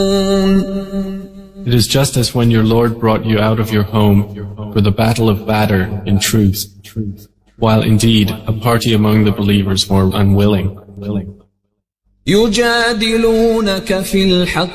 It is just as when your Lord brought you out of your home for the battle of Badr in truth, while indeed a party among the believers were unwilling. يجادلونك في الحق